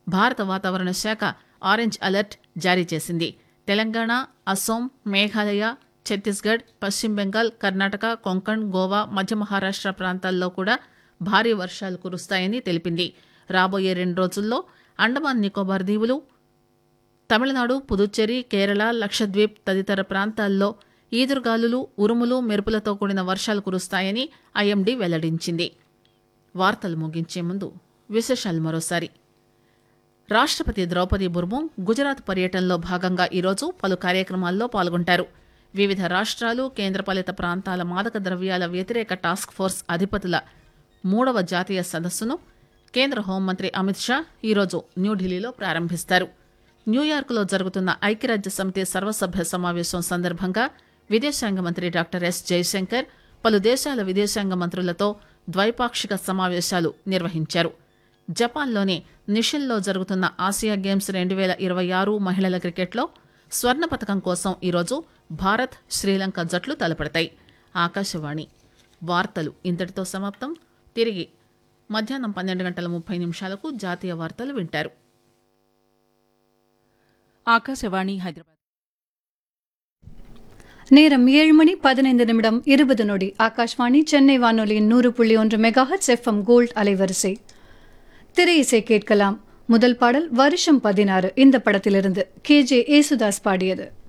భారత వాతావరణ శాఖ ఆరెంజ్ అలర్ట్ జారీ చేసింది. తెలంగాణ, అస్సోం, మేఘాలయ, ఛత్తీస్గఢ్, పశ్చిమ బెంగాల్, కర్ణాటక, కొంకణ్, గోవా, మధ్య మహారాష్ట ప్రాంతాల్లో కూడా భారీ వర్షాలు కురుస్తాయని తెలిపింది. రాబోయే 2 రోజుల్లో అండమాన్ నికోబార్ దీవులు, తమిళనాడు, పుదుచ్చేరి, కేరళ, లక్షద్వీప్ తదితర ప్రాంతాల్లో ఈదురుగాలులు, ఉరుములు, మెరుపులతో కూడిన వర్షాలు కురుస్తాయని ఐఎండీ వెల్లడించింది. వార్తలు ముగించే ముందు విశేషాలు మరోసారి. రాష్టపతి ద్రౌపది ముర్ము గుజరాత్ పర్యటనలో భాగంగా ఈరోజు పలు కార్యక్రమాల్లో పాల్గొంటారు. వివిధ రాష్ట్రాలు, కేంద్రపాలిత ప్రాంతాల మాదక ద్రవ్యాల వ్యతిరేక టాస్క్ ఫోర్స్ అధిపతుల 3వ జాతీయ సదస్సును కేంద్ర హోంమంత్రి అమిత్ షా ఈరోజు న్యూఢిల్లీలో ప్రారంభిస్తారు. న్యూయార్క్లో జరుగుతున్న ఐక్యరాజ్య సమితి సర్వసభ్య సమావేశం సందర్భంగా విదేశాంగ మంత్రి డాక్టర్ ఎస్ జయశంకర్ పలు దేశాల విదేశాంగ మంత్రులతో ద్వైపాక్షిక సమావేశాలు నిర్వహించారు. జపాన్లోని నిషిన్లో జరుగుతున్న ఆసియా గేమ్స్ 2026 మహిళల క్రికెట్లో స్వర్ణ పతకం కోసం ఈరోజు భారత్, శ్రీలంక జట్లు తలపడతాయి. ఆకాశవాణి వార్తలు ఇంతటితో సమాప్తం. తిరిగి మధ్యాహ్నం 12:30 జాతీయ వార్తలు వింటారు. ஆகாசவாணி ஹைதராபாத். நேரம் 7:15 ஆகாஷ்வாணி சென்னை வானொலியின் 100.1 மெகாஹெர்ட்ஸ் எஃப்எம் கோல்ட் அலைவரிசை. திரை இசை கேட்கலாம். முதல் பாடல் வருஷம் 16 இந்த படத்திலிருந்து KJ ஏசுதாஸ் பாடியது.